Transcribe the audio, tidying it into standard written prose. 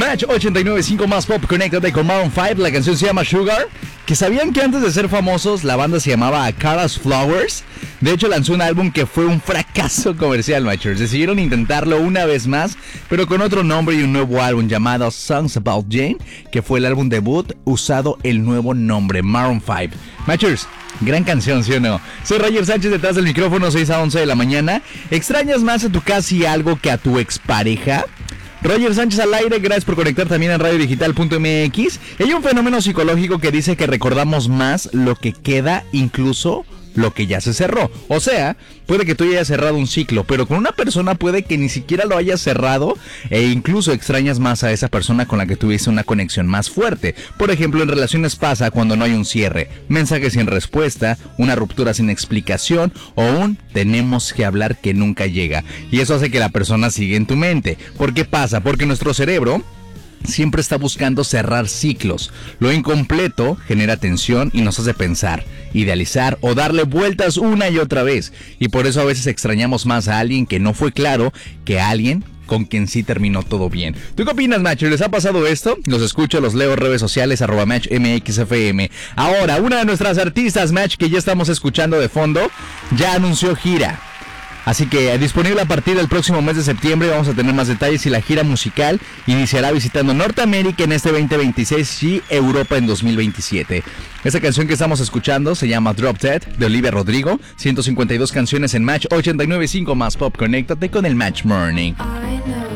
Match 89.5 más pop, conéctate con Maroon 5. La canción se llama Sugar. Que sabían que antes de ser famosos la banda se llamaba Kara's Flowers. De hecho lanzó un álbum que fue un fracaso comercial, Matchers. Decidieron intentarlo una vez más, pero con otro nombre y un nuevo álbum llamado Songs About Jane, que fue el álbum debut usado el nuevo nombre, Maroon 5. Matchers, gran canción, ¿sí o no? Soy Roger Sánchez detrás del micrófono, 6 a 11 de la mañana. ¿Extrañas más a tu casi algo que a tu expareja? Roger Sánchez al aire, gracias por conectar también en radiodigital.mx. Hay un fenómeno psicológico que dice que recordamos más lo que queda, incluso lo que ya se cerró. O sea, puede que tú ya hayas cerrado un ciclo, pero con una persona puede que ni siquiera lo hayas cerrado e incluso extrañas más a esa persona con la que tuviste una conexión más fuerte. Por ejemplo, en relaciones pasa cuando no hay un cierre, mensajes sin respuesta, una ruptura sin explicación o un tenemos que hablar que nunca llega. Y eso hace que la persona siga en tu mente. ¿Por qué pasa? Porque nuestro cerebro siempre está buscando cerrar ciclos. Lo incompleto genera tensión y nos hace pensar, idealizar o darle vueltas una y otra vez. Y por eso a veces extrañamos más a alguien que no fue claro que a alguien con quien sí terminó todo bien. ¿Tú qué opinas, Match? ¿Les ha pasado esto? Los escucho, los leo en redes sociales, @MatchMXFM. Ahora, una de nuestras artistas, Match, que ya estamos escuchando de fondo, ya anunció gira. Así que disponible a partir del próximo mes de septiembre. Vamos a tener más detalles y la gira musical iniciará visitando Norteamérica en este 2026 y Europa en 2027. Esta canción que estamos escuchando se llama Drop Dead de Olivia Rodrigo. 152 canciones en Match 89.5 más pop. Conéctate con el Match Morning.